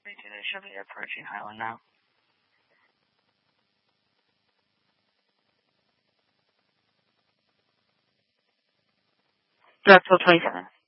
32, they should be approaching Highland now. Drexel 27.